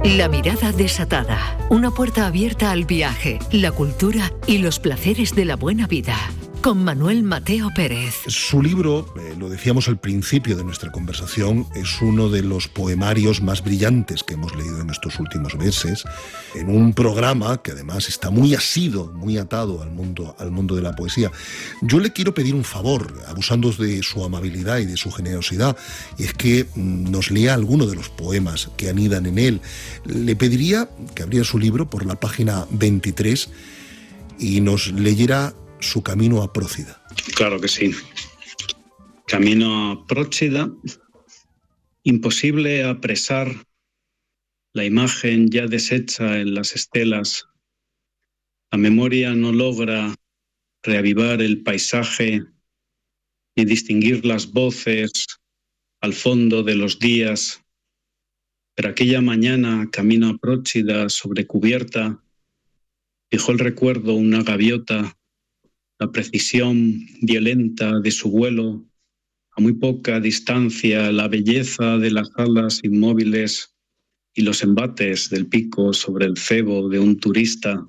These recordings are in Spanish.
La mirada desatada, una puerta abierta al viaje, la cultura y los placeres de la buena vida. Con Manuel Mateo Pérez. Su libro, lo decíamos al principio de nuestra conversación, es uno de los poemarios más brillantes que hemos leído en estos últimos meses, en un programa que además está muy asido, muy atado al mundo de la poesía. Yo le quiero pedir un favor, abusando de su amabilidad y de su generosidad, y es que nos lea alguno de los poemas que anidan en él. Le pediría que abriera su libro por la página 23 y nos leyera Su camino a Prócida. Claro que sí. Camino a Prócida. Imposible apresar la imagen ya deshecha en las estelas. La memoria no logra reavivar el paisaje ni distinguir las voces al fondo de los días. Pero aquella mañana, camino a Prócida, sobre cubierta, fijó el recuerdo una gaviota. La precisión violenta de su vuelo, a muy poca distancia, la belleza de las alas inmóviles y los embates del pico sobre el cebo de un turista.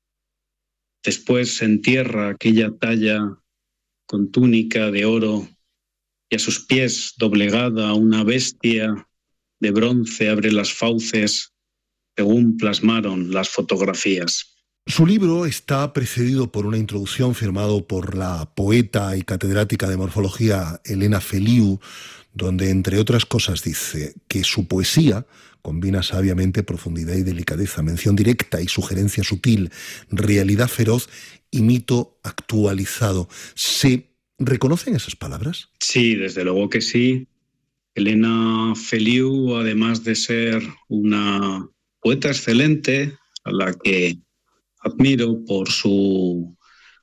Después en tierra aquella talla con túnica de oro y a sus pies doblegada una bestia de bronce abre las fauces según plasmaron las fotografías. Su libro está precedido por una introducción firmado por la poeta y catedrática de morfología Elena Feliu, donde, entre otras cosas, dice que su poesía combina sabiamente profundidad y delicadeza, mención directa y sugerencia sutil, realidad feroz y mito actualizado. ¿Se reconocen esas palabras? Sí, desde luego que sí. Elena Feliu, además de ser una poeta excelente, a la que admiro por su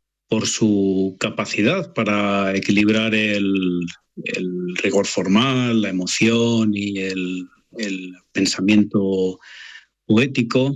capacidad para equilibrar el rigor formal, la emoción y el pensamiento poético.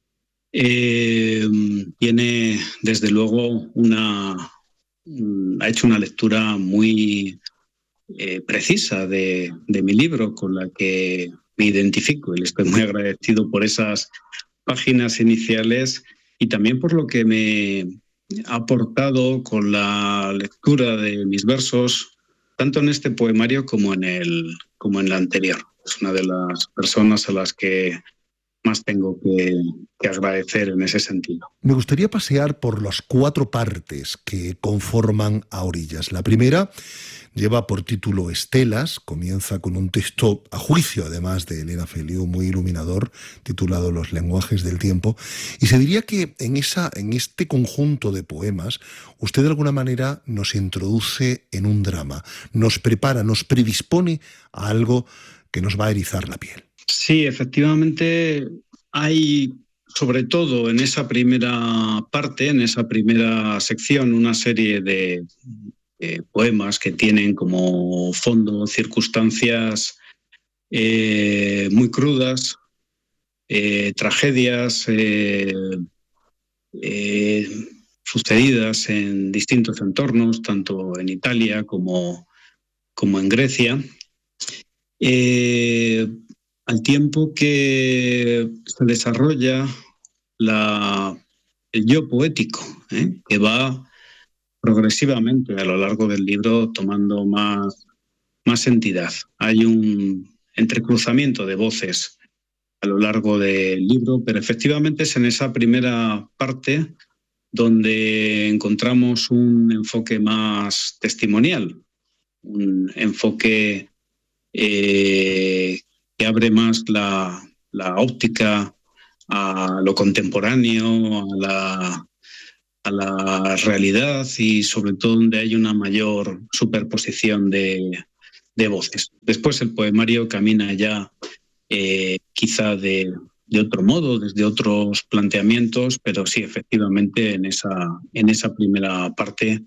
Tiene, desde luego, ha hecho una lectura muy precisa de mi libro, con la que me identifico, y le estoy muy agradecido por esas páginas iniciales y también por lo que me ha aportado con la lectura de mis versos, tanto en este poemario como en el anterior. Es una de las personas a las que más tengo que agradecer en ese sentido. Me gustaría pasear por las 4 partes que conforman A Orillas. La primera lleva por título Estelas, comienza con un texto, a juicio además de Elena Feliu, muy iluminador, titulado Los lenguajes del tiempo, y se diría que en este conjunto de poemas usted de alguna manera nos introduce en un drama, nos prepara, nos predispone a algo que nos va a erizar la piel. Sí, efectivamente hay, sobre todo en esa primera parte, en esa primera sección, una serie de poemas que tienen como fondo circunstancias muy crudas, tragedias sucedidas en distintos entornos, tanto en Italia como en Grecia. Al tiempo que se desarrolla el yo poético, que va progresivamente a lo largo del libro tomando más entidad. Hay un entrecruzamiento de voces a lo largo del libro, pero efectivamente es en esa primera parte donde encontramos un enfoque más testimonial, un enfoque que abre más la óptica a lo contemporáneo, a la realidad y sobre todo donde hay una mayor superposición de voces. Después el poemario camina ya quizá de otro modo, desde otros planteamientos, pero sí, efectivamente, en esa primera parte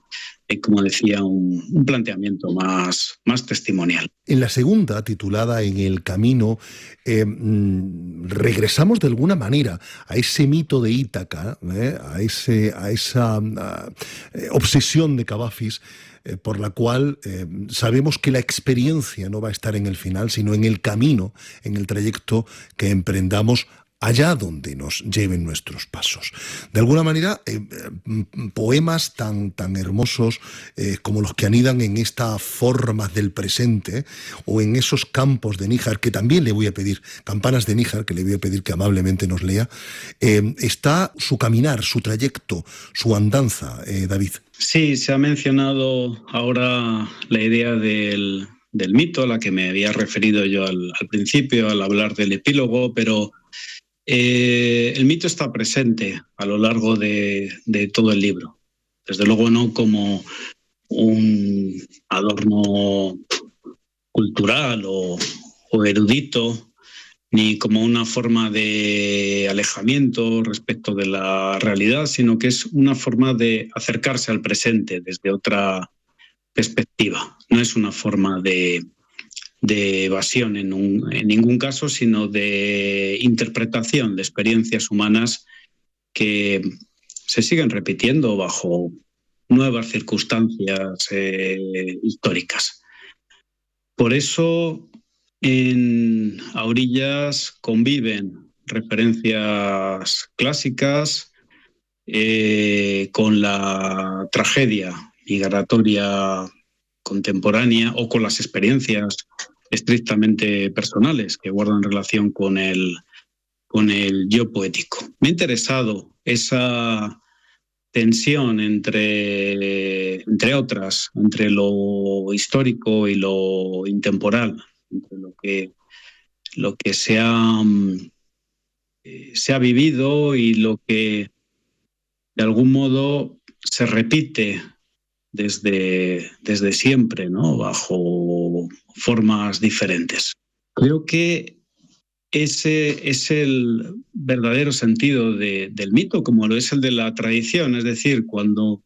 como decía, un planteamiento más testimonial. En la segunda, titulada En el camino, regresamos de alguna manera a ese mito de Ítaca, a esa obsesión de Cavafis, por la cual sabemos que la experiencia no va a estar en el final, sino en el camino, en el trayecto que emprendamos allá donde nos lleven nuestros pasos. De alguna manera, poemas tan hermosos como los que anidan en estas formas del presente o en esos campos de Níjar, que también le voy a pedir, Campanas de Níjar, que le voy a pedir que amablemente nos lea, está su caminar, su trayecto, su andanza, David. Sí, se ha mencionado ahora la idea del mito, a la que me había referido yo al principio, al hablar del epílogo, pero el mito está presente a lo largo de todo el libro. Desde luego no como un adorno cultural o erudito, ni como una forma de alejamiento respecto de la realidad, sino que es una forma de acercarse al presente desde otra perspectiva. No es una forma de evasión en ningún caso, sino de interpretación de experiencias humanas que se siguen repitiendo bajo nuevas circunstancias históricas. Por eso A orillas conviven referencias clásicas con la tragedia migratoria contemporánea o con las experiencias estrictamente personales que guardan relación con el yo poético. Me ha interesado esa tensión entre otras, entre lo histórico y lo intemporal, entre lo que se ha vivido y lo que de algún modo se repite desde siempre, ¿no? Bajo formas diferentes. Creo que ese es el verdadero sentido del mito, como lo es el de la tradición, es decir, cuando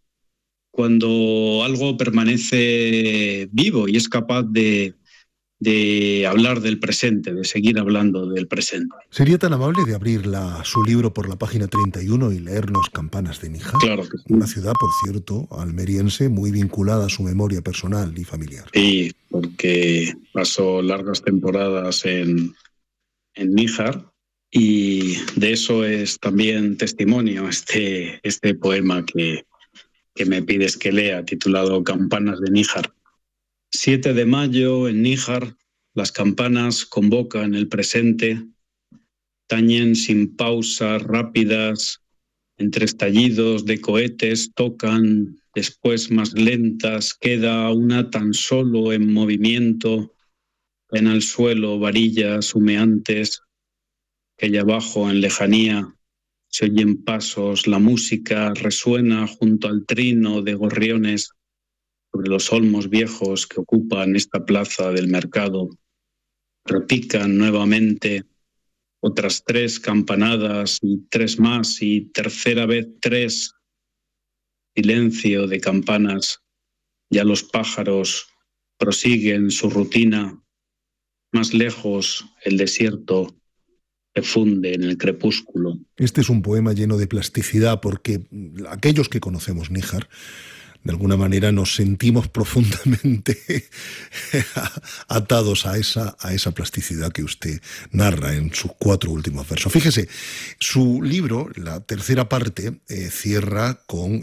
algo permanece vivo y es capaz de hablar del presente, de seguir hablando del presente. ¿Sería tan amable de abrir su libro por la página 31 y leernos Campanas de Níjar? Claro que sí. Una ciudad, por cierto, almeriense, muy vinculada a su memoria personal y familiar. Sí, porque pasó largas temporadas en Níjar y de eso es también testimonio este poema que me pides que lea, titulado Campanas de Níjar. 7 de mayo, en Níjar, las campanas convocan el presente, tañen sin pausas rápidas, entre estallidos de cohetes tocan, después más lentas, queda una tan solo en movimiento, en al suelo varillas humeantes, que allá abajo en lejanía se oyen pasos, la música resuena junto al trino de gorriones sobre los olmos viejos que ocupan esta plaza del mercado. Repican nuevamente otras 3 campanadas y 3 más y tercera vez 3. Silencio de campanas. Ya los pájaros prosiguen su rutina. Más lejos el desierto se funde en el crepúsculo. Este es un poema lleno de plasticidad porque aquellos que conocemos Níjar, de alguna manera nos sentimos profundamente atados a esa plasticidad que usted narra en sus 4 últimos versos. Fíjese, su libro, la tercera parte, cierra con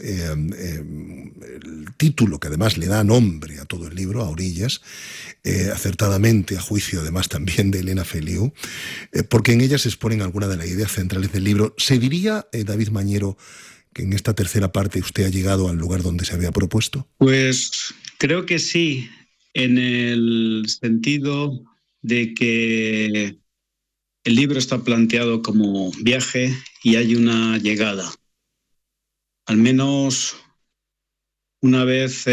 el título que además le da nombre a todo el libro, A orillas, acertadamente, a juicio además también de Elena Feliu, porque en ella se exponen algunas de las ideas centrales del libro. ¿Se diría, David Mañero, que en esta tercera parte usted ha llegado al lugar donde se había propuesto? Pues creo que sí, en el sentido de que el libro está planteado como viaje y hay una llegada. Al menos una vez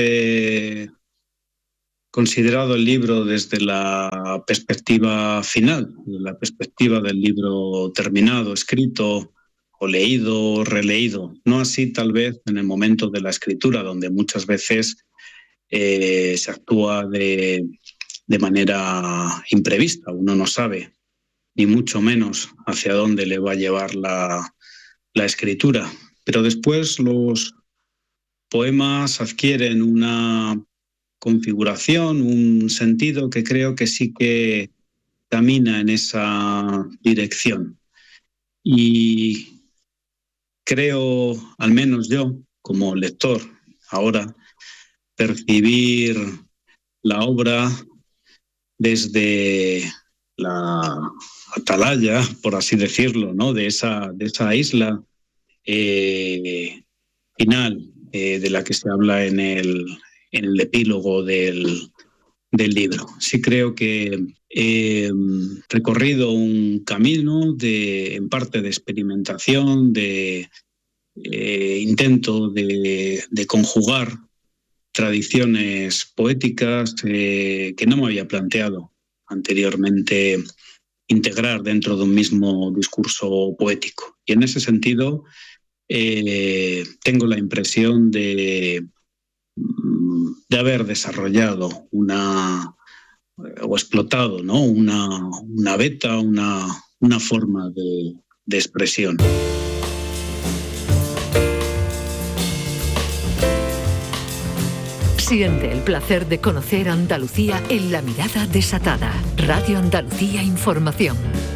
considerado el libro desde la perspectiva final, la perspectiva del libro terminado, escrito, o leído o releído. No así tal vez en el momento de la escritura, donde muchas veces se actúa de manera imprevista. Uno no sabe, ni mucho menos, hacia dónde le va a llevar la escritura. Pero después los poemas adquieren una configuración, un sentido que creo que sí que camina en esa dirección. Y creo, al menos yo, como lector, ahora, percibir la obra desde la atalaya, por así decirlo, ¿no? de esa isla final de la que se habla en el epílogo del libro. Sí creo que he recorrido un camino en parte de experimentación, de intento de conjugar tradiciones poéticas que no me había planteado anteriormente integrar dentro de un mismo discurso poético. Y en ese sentido tengo la impresión de haber desarrollado o explotado, ¿no? una beta, una forma de expresión. Siente el placer de conocer Andalucía en La Mirada Desatada. Radio Andalucía Información.